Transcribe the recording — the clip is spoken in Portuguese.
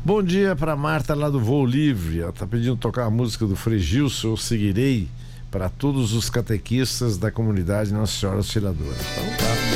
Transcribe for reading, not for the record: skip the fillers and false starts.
Bom dia para Marta lá do Voo Livre. Ela tá pedindo tocar a música do Frei Gilson, Eu Seguirei, para todos os catequistas da comunidade Nossa Senhora Auxiliadora. Então tá.